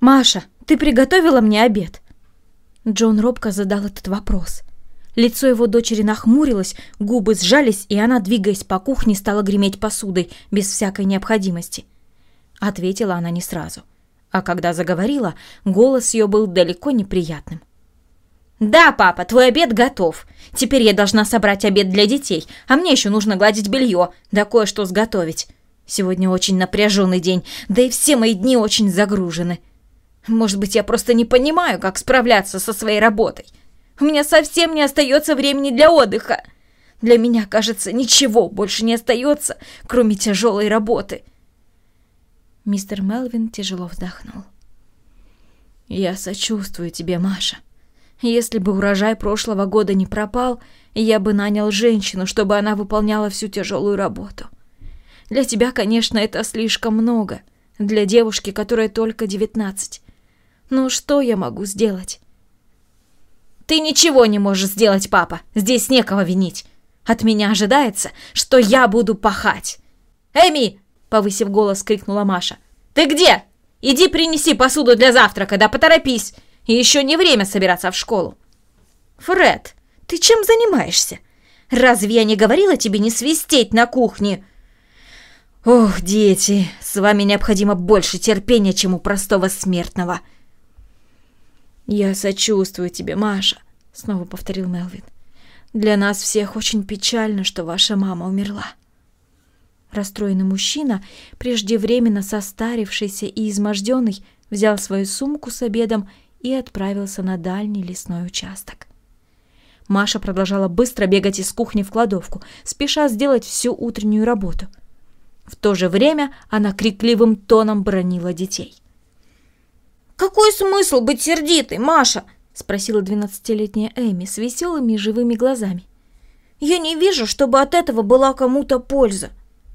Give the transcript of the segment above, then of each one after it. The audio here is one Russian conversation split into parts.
«Маша, ты приготовила мне обед?» Джон робко задал этот вопрос. Лицо его дочери нахмурилось, губы сжались, и она, двигаясь по кухне, стала греметь посудой без всякой необходимости. Ответила она не сразу. А когда заговорила, голос ее был далеко неприятным. «Да, папа, твой обед готов. Теперь я должна собрать обед для детей, а мне еще нужно гладить белье, да кое-что сготовить. Сегодня очень напряженный день, да и все мои дни очень загружены. Может быть, я просто не понимаю, как справляться со своей работой. У меня совсем не остается времени для отдыха. Для меня, кажется, ничего больше не остается, кроме тяжелой работы». Мистер Мелвин тяжело вздохнул. «Я сочувствую тебе, Маша. Если бы урожай прошлого года не пропал, я бы нанял женщину, чтобы она выполняла всю тяжелую работу. Для тебя, конечно, это слишком много, для девушки, которой только 19. Но что я могу сделать?» «Ты ничего не можешь сделать, папа. Здесь некого винить. От меня ожидается, что я буду пахать». «Эми!» — повысив голос, крикнула Маша. «Ты где? Иди принеси посуду для завтрака, да поторопись. И еще не время собираться в школу». «Фред, ты чем занимаешься? Разве я не говорила тебе не свистеть на кухне?» «Ох, дети, с вами необходимо больше терпения, чем у простого смертного». «Я сочувствую тебе, Маша», — снова повторил Мелвин. «Для нас всех очень печально, что ваша мама умерла». Расстроенный мужчина, преждевременно состарившийся и изможденный, взял свою сумку с обедом и отправился на дальний лесной участок. Маша продолжала быстро бегать из кухни в кладовку, спеша сделать всю утреннюю работу. В то же время она крикливым тоном бранила детей. «Какой смысл быть сердитой, Маша?» — спросила 12-летняя Эми с веселыми и живыми глазами. «Я не вижу, чтобы от этого была кому-то польза».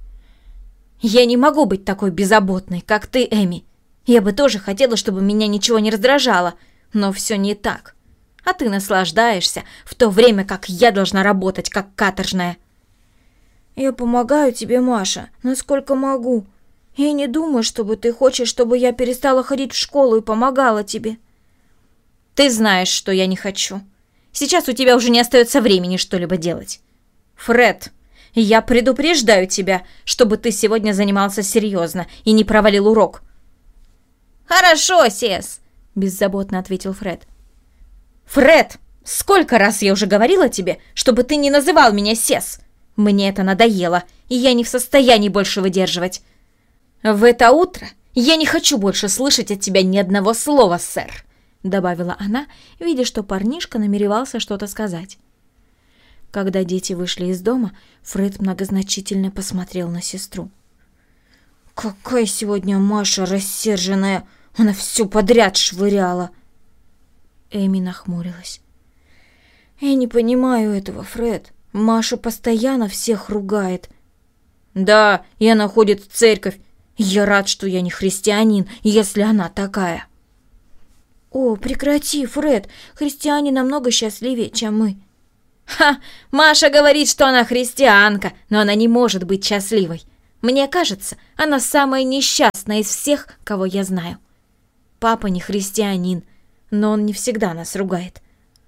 «Я не могу быть такой беззаботной, как ты, Эми. Я бы тоже хотела, чтобы меня ничего не раздражало, но все не так. А ты наслаждаешься, в то время как я должна работать, как каторжная». «Я помогаю тебе, Маша, насколько могу. Я не думаю, чтобы ты хочешь, чтобы я перестала ходить в школу и помогала тебе». «Ты знаешь, что я не хочу. Сейчас у тебя уже не остается времени что-либо делать. Фред, я предупреждаю тебя, чтобы ты сегодня занимался серьезно и не провалил урок». «Хорошо, Сес», — беззаботно ответил Фред. «Фред, сколько раз я уже говорила тебе, чтобы ты не называл меня Сес? Мне это надоело, и я не в состоянии больше выдерживать. В это утро я не хочу больше слышать от тебя ни одного слова, сэр», — добавила она, видя, что парнишка намеревался что-то сказать. Когда дети вышли из дома, Фред многозначительно посмотрел на сестру. «Какая сегодня Маша рассерженная! Она все подряд швыряла!» Эми нахмурилась. «Я не понимаю этого, Фред. Маша постоянно всех ругает». «Да, и она ходит в церковь. Я рад, что я не христианин, если она такая». «О, прекрати, Фред. Христиане намного счастливее, чем мы». «Ха! Маша говорит, что она христианка, но она не может быть счастливой. Мне кажется, она самая несчастная из всех, кого я знаю. Папа не христианин, но он не всегда нас ругает».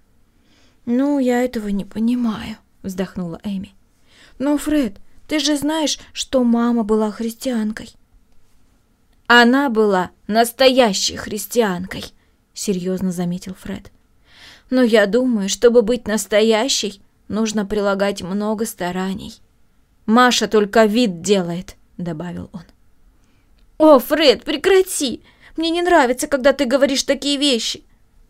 «Ну, я этого не понимаю», — вздохнула Эми. «Но, Фред, ты же знаешь, что мама была христианкой». «Она была настоящей христианкой», — серьезно заметил Фред. «Но я думаю, чтобы быть настоящей, нужно прилагать много стараний. Маша только вид делает», — добавил он. «О, Фред, прекрати! Мне не нравится, когда ты говоришь такие вещи».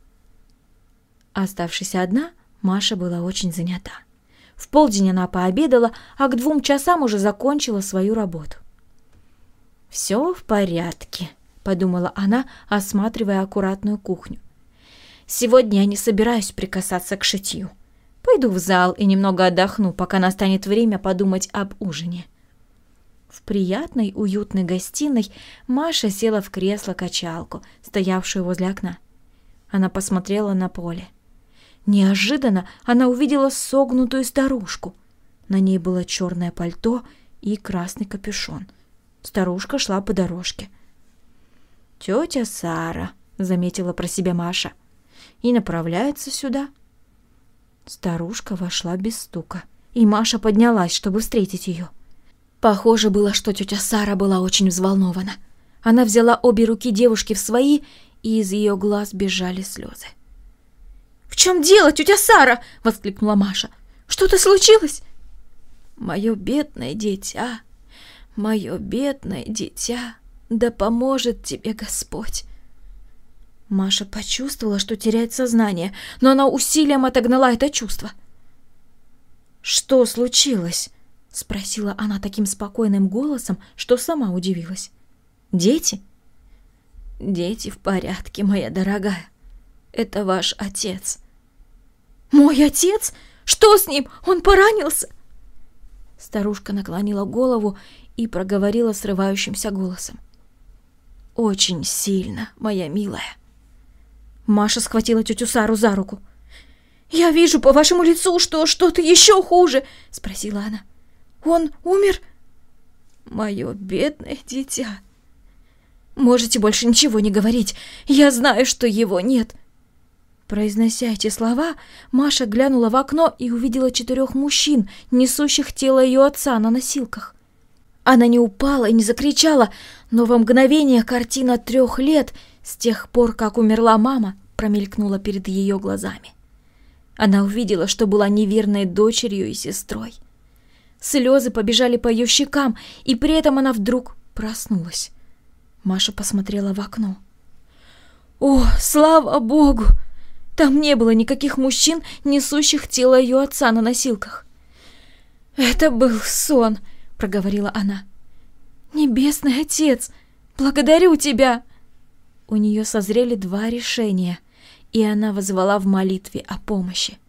Оставшись одна, Маша была очень занята. В полдень она пообедала, а к 2 часам уже закончила свою работу. «Все в порядке», — подумала она, осматривая аккуратную кухню. «Сегодня я не собираюсь прикасаться к шитью. Пойду в зал и немного отдохну, пока настанет время подумать об ужине». В приятной, уютной гостиной Маша села в кресло-качалку, стоявшую возле окна. Она посмотрела на поле. Неожиданно она увидела согнутую старушку. На ней было черное пальто и красный капюшон. Старушка шла по дорожке. «Тетя Сара», заметила про себя Маша. И направляется сюда. Старушка вошла без стука, и Маша поднялась, чтобы встретить ее. Похоже было, что тетя Сара была очень взволнована. Она взяла обе руки девушки в свои, и из ее глаз бежали слезы. «В чем дело, тетя Сара?» — воскликнула Маша. «Что-то случилось?» «Мое бедное дитя, да поможет тебе Господь!» Маша почувствовала, что теряет сознание, но она усилием отогнала это чувство. «Что случилось?» — спросила она таким спокойным голосом, что сама удивилась. «Дети?» «Дети в порядке, моя дорогая. Это ваш отец». «Мой отец? Что с ним? Он поранился?» Старушка наклонила голову и проговорила срывающимся голосом. «Очень сильно, моя милая». Маша схватила тетю Сару за руку. «Я вижу по вашему лицу, что что-то еще хуже», — спросила она. «Он умер?» «Мое бедное дитя». «Можете больше ничего не говорить. Я знаю, что его нет». Произнося эти слова, Маша глянула в окно и увидела 4 мужчин, несущих тело ее отца на носилках. Она не упала и не закричала, но во мгновение картина 3 лет, с тех пор, как умерла мама, промелькнула перед ее глазами. Она увидела, что была неверной дочерью и сестрой. Слезы побежали по ее щекам, и при этом она вдруг проснулась. Маша посмотрела в окно. О, слава Богу! Там не было никаких мужчин, несущих тело ее отца на носилках. «Это был сон», — проговорила она. «Небесный Отец, благодарю тебя!» У нее созрели 2 решения, и она воззвала в молитве о помощи.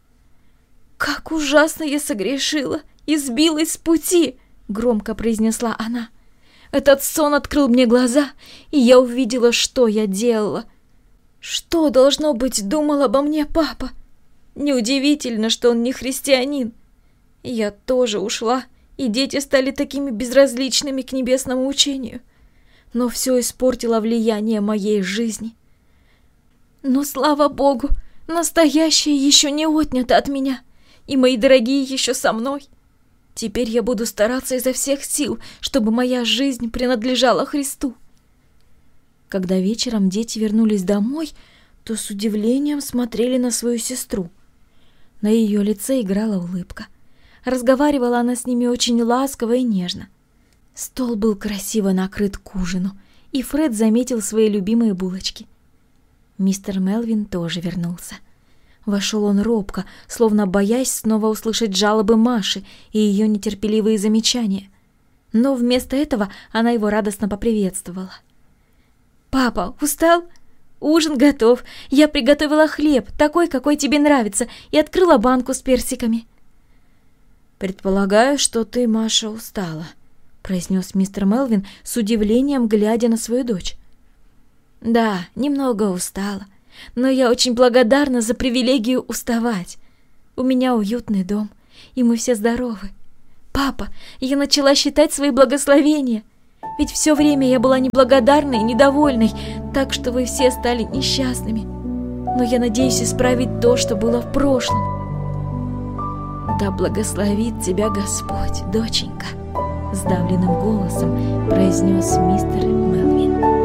«Как ужасно я согрешила и сбилась с пути!» — громко произнесла она. «Этот сон открыл мне глаза, и я увидела, что я делала. Что, должно быть, думал обо мне папа? Неудивительно, что он не христианин. Я тоже ушла, и дети стали такими безразличными к небесному учению. Но все испортило влияние моей жизни. Но, слава Богу, настоящее еще не отнято от меня, и мои дорогие еще со мной. Теперь я буду стараться изо всех сил, чтобы моя жизнь принадлежала Христу». Когда вечером дети вернулись домой, то с удивлением смотрели на свою сестру. На ее лице играла улыбка. Разговаривала она с ними очень ласково и нежно. Стол был красиво накрыт к ужину, и Фред заметил свои любимые булочки. Мистер Мелвин тоже вернулся. Вошел он робко, словно боясь снова услышать жалобы Маши и ее нетерпеливые замечания. Но вместо этого она его радостно поприветствовала. «Папа, устал? Ужин готов. Я приготовила хлеб, такой, какой тебе нравится, и открыла банку с персиками». «Предполагаю, что ты, Маша, устала», — произнес мистер Мелвин с удивлением, глядя на свою дочь. «Да, немного устала, но я очень благодарна за привилегию уставать. У меня уютный дом, и мы все здоровы. Папа, я начала считать свои благословения, ведь все время я была неблагодарной и недовольной, так что вы все стали несчастными. Но я надеюсь исправить то, что было в прошлом. Да благословит тебя Господь, доченька», — сдавленным голосом произнес мистер Мелвин.